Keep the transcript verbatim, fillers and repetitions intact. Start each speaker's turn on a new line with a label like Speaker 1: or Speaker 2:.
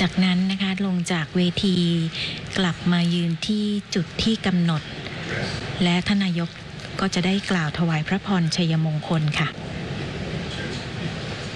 Speaker 1: จากนั้นนะคะลงจากเวทีกลับมายืนที่จุดที่กำหนดและท่านนายกก็จะได้กล่าวถวายพระพรชัยมงคลค่ะ